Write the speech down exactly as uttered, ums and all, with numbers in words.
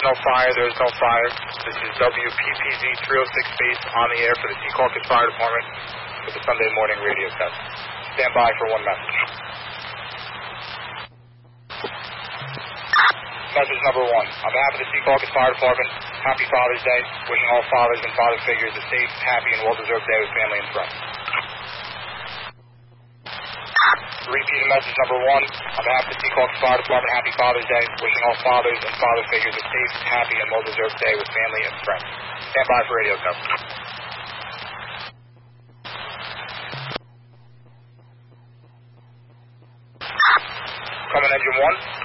no fire. There is no fire. This is W P P Z three oh six base on the air for the Secaucus Fire Department with the Sunday morning radio test. Stand by for one message. Message number one. On behalf of the Secaucus Fire Department, happy Father's Day. Wishing all fathers and father figures a safe, happy, and well-deserved day with family and friends. Repeating message number one. On behalf of the Secaucus Fire Department, happy Father's Day. Wishing all fathers and father figures a safe, happy, and well-deserved day with family and friends. Stand by for radio coverage. Coming engine one.